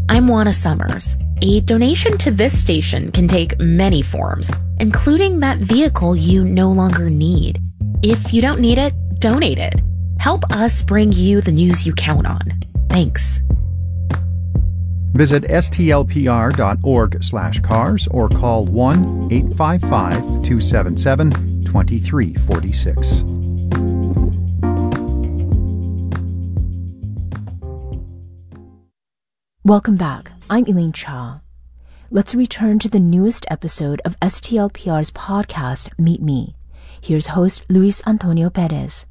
I'm Juana Summers. A donation to this station can take many forms, including that vehicle you no longer need. If you don't need it, donate it. Help us bring you the news you count on. Thanks. Visit stlpr.org/cars or call 1-855-277-2346. Welcome back. I'm Elaine Cha. Let's return to the newest episode of STLPR's podcast, Meet Me. Here's host Luis Antonio Perez.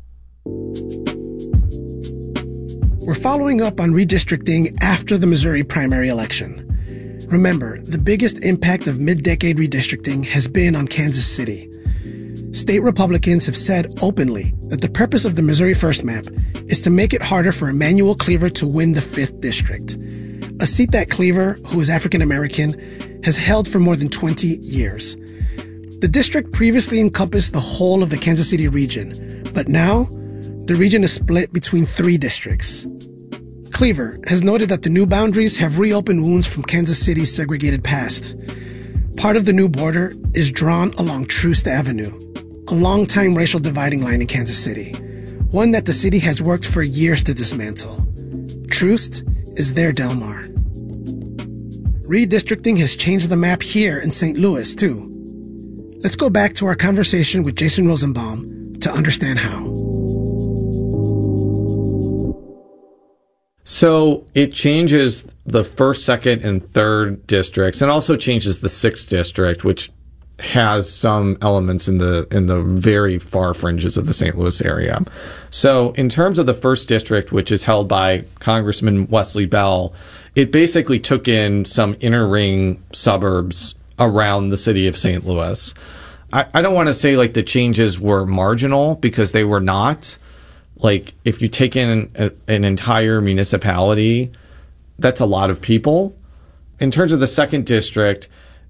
We're following up on redistricting after the Missouri primary election. Remember, the biggest impact of mid-decade redistricting has been on Kansas City. State Republicans have said openly that the purpose of the Missouri First map is to make it harder for Emanuel Cleaver to win the 5th district, a seat that Cleaver, who is African American, has held for more than 20 years. The district previously encompassed the whole of the Kansas City region, but now the region is split between 3 districts. Cleaver has noted that the new boundaries have reopened wounds from Kansas City's segregated past. Part of the new border is drawn along Troost Avenue, a long-time racial dividing line in Kansas City, one that the city has worked for years to dismantle. Troost is their Del Mar. Redistricting has changed the map here in St. Louis, too. Let's go back to our conversation with Jason Rosenbaum to understand how. So it changes the 1st, 2nd, and 3rd districts, and also changes the 6th district, which has some elements in the very far fringes of the St. Louis area. So in terms of the 1st district, which is held by Congressman Wesley Bell, it basically took in some inner ring suburbs around the city of St. Louis. I don't want to say like the changes were marginal, because they were not. Like, if you take in an entire municipality, that's a lot of people. In terms of the 2nd district,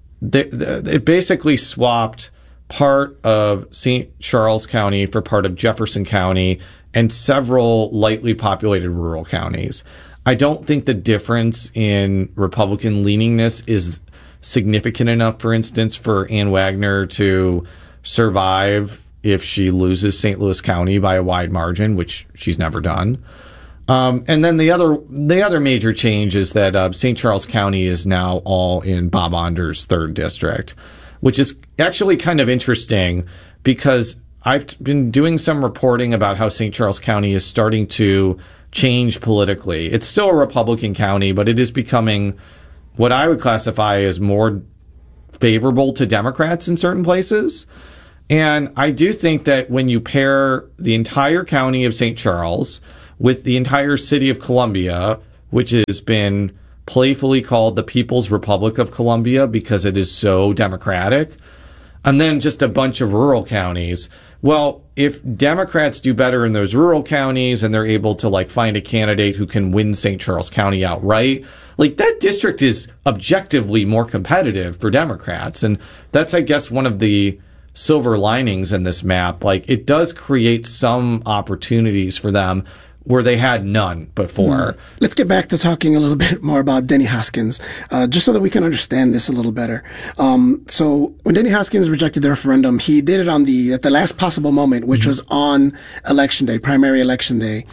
it basically swapped part of St. Charles County for part of Jefferson County and several lightly populated rural counties. I don't think the difference in Republican leaningness is significant enough, for instance, for Ann Wagner to survive if she loses St. Louis County by a wide margin, which she's never done. And then the other major change is that St. Charles County is now all in Bob Onder's 3rd district, which is actually kind of interesting, because I've been doing some reporting about how St. Charles County is starting to change politically. It's still a Republican county, but it is becoming what I would classify as more favorable to Democrats in certain places. And I do think that when you pair the entire county of St. Charles with the entire city of Columbia, which has been playfully called the People's Republic of Columbia because it is so democratic, and then just a bunch of rural counties, well, if Democrats do better in those rural counties and they're able to like find a candidate who can win St. Charles County outright, like that district is objectively more competitive for Democrats. And that's, I guess, one of the silver linings in this map. Like, it does create some opportunities for them where they had none before. Let's get back to talking a little bit more about Denny Hoskins, just so that we can understand this a little better. So when Denny Hoskins rejected the referendum, he did it at the last possible moment, which was on election day, primary election day.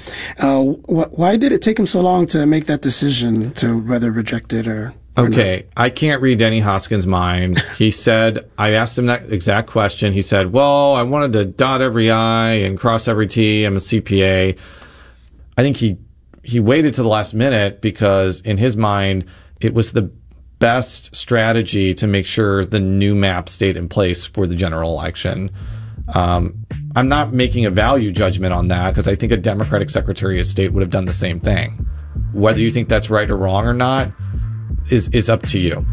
Why did it take him so long to make that decision to whether reject it or Okay, I can't read Denny Hoskins' mind. He said, I asked him that exact question. He said, well, I wanted to dot every I and cross every T. I'm a CPA. I think he waited to the last minute because in his mind, it was the best strategy to make sure the new map stayed in place for the general election. I'm not making a value judgment on that because I think a Democratic Secretary of State would have done the same thing. Whether you think that's right or wrong or not is up to you.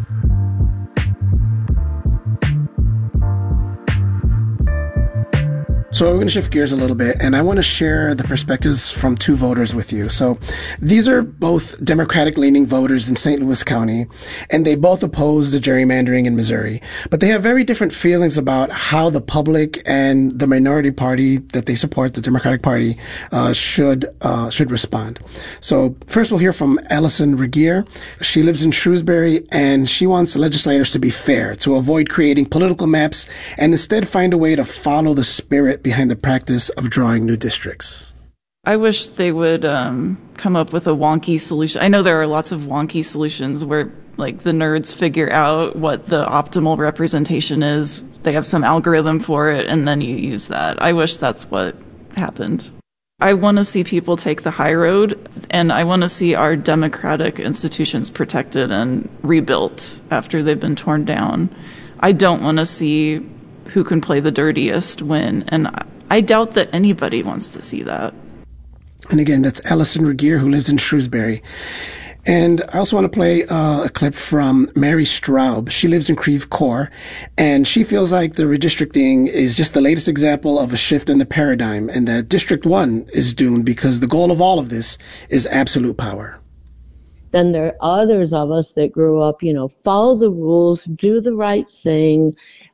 So we're going to shift gears a little bit, and I want to share the perspectives from two voters with you. So these are both Democratic-leaning voters in St. Louis County, and they both oppose the gerrymandering in Missouri. But they have very different feelings about how the public and the minority party that they support, the Democratic Party, should respond. So first we'll hear from Allison Regier. She lives in Shrewsbury, and she wants legislators to be fair, to avoid creating political maps, and instead find a way to follow the spirit behind the practice of drawing new districts. I wish they would come up with a wonky solution. I know there are lots of wonky solutions where like the nerds figure out what the optimal representation is. They have some algorithm for it, and then you use that. I wish that's what happened. I want to see people take the high road, and I want to see our democratic institutions protected and rebuilt after they've been torn down. I don't want to see who can play the dirtiest win, and I doubt that anybody wants to see that. And again, that's Allison Regier, who lives in Shrewsbury. And I also want to play a clip from Mary Straub. She lives in Creve Coeur, and she feels like the redistricting is just the latest example of a shift in the paradigm, and that District 1 is doomed because the goal of all of this is absolute power. Then there are others of us that grew up, follow the rules, do the right thing,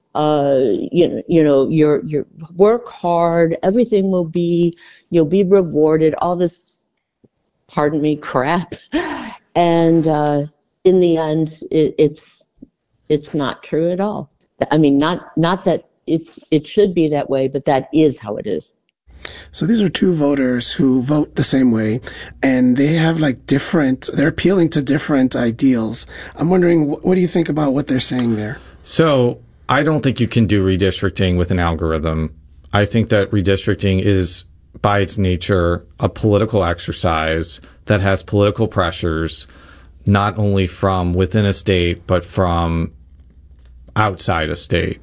you work hard, everything you'll be rewarded, all this, pardon me, crap. And in the end, it's not true at all. I mean, not that it should be that way, but that is how it is. So these are two voters who vote the same way, and they have they're appealing to different ideals. I'm wondering, what do you think about what they're saying there? So I don't think you can do redistricting with an algorithm. I think that redistricting is, by its nature, a political exercise that has political pressures, not only from within a state, but from outside a state.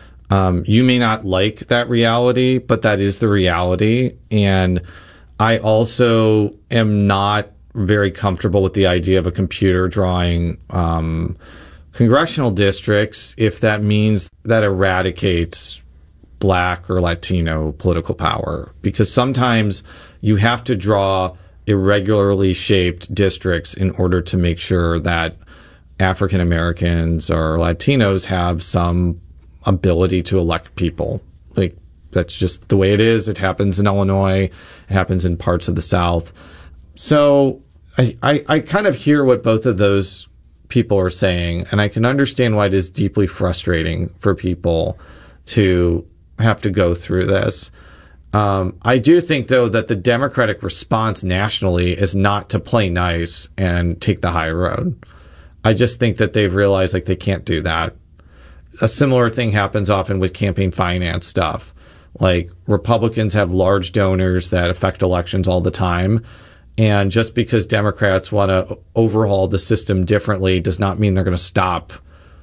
You may not like that reality, but that is the reality. And I also am not very comfortable with the idea of a computer drawing congressional districts if that means that eradicates Black or Latino political power. Because sometimes you have to draw irregularly shaped districts in order to make sure that African Americans or Latinos have some ability to elect people. Like, that's just the way it is. It happens in Illinois. It happens in parts of the South. So I kind of hear what both of those people are saying, and I can understand why it is deeply frustrating for people to have to go through this. I do think, though, that the Democratic response nationally is not to play nice and take the high road. I just think that they've realized they can't do that. A similar thing happens often with campaign finance stuff. Like, Republicans have large donors that affect elections all the time. And just because Democrats want to overhaul the system differently does not mean they're going to stop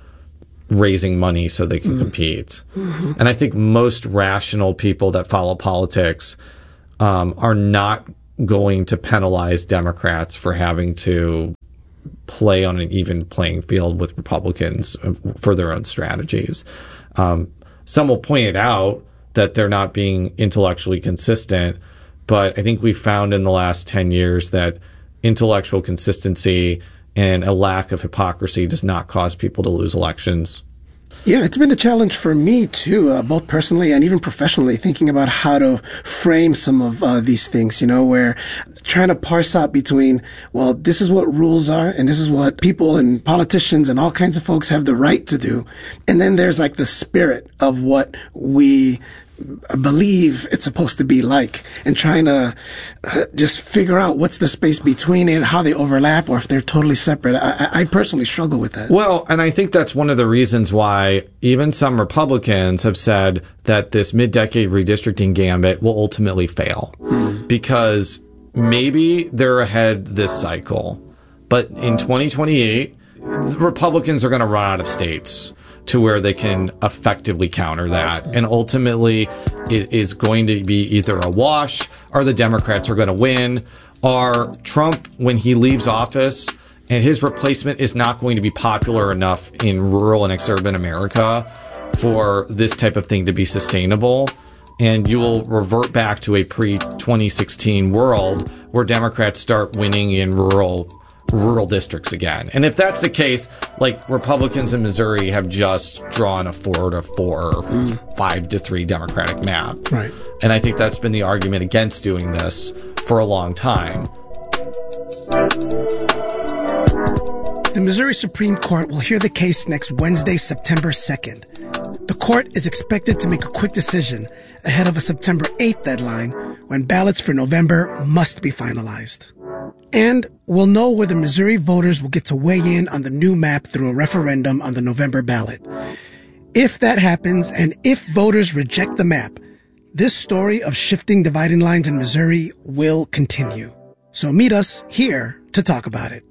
raising money so they can compete. Mm-hmm. And I think most rational people that follow politics are not going to penalize Democrats for having to play on an even playing field with Republicans for their own strategies. Some will point it out that they're not being intellectually consistent, but I think we've found in the last 10 years that intellectual consistency and a lack of hypocrisy does not cause people to lose elections. Yeah, it's been a challenge for me, too, both personally and even professionally, thinking about how to frame some of these things, where trying to parse out between, well, this is what rules are, and this is what people and politicians and all kinds of folks have the right to do. And then there's the spirit of what we believe it's supposed to be like, and trying to just figure out what's the space between it, how they overlap, or if they're totally separate. I personally struggle with that. Well, and I think that's one of the reasons why even some Republicans have said that this mid-decade redistricting gambit will ultimately fail. Because maybe they're ahead this cycle, but in 2028, Republicans are going to run out of states to where they can effectively counter that. And ultimately, it is going to be either a wash, or the Democrats are going to win, or Trump, when he leaves office, and his replacement is not going to be popular enough in rural and exurban America for this type of thing to be sustainable, and you will revert back to a pre-2016 world where Democrats start winning in rural districts again. And if that's the case, like, Republicans in Missouri have just drawn a 4-4 or 5-3 Democratic map. Right. And I think that's been the argument against doing this for a long time. The Missouri Supreme Court will hear the case next Wednesday, September 2nd. The court is expected to make a quick decision ahead of a September 8th deadline when ballots for November must be finalized. And we'll know whether Missouri voters will get to weigh in on the new map through a referendum on the November ballot. If that happens, and if voters reject the map, this story of shifting dividing lines in Missouri will continue. So meet us here to talk about it.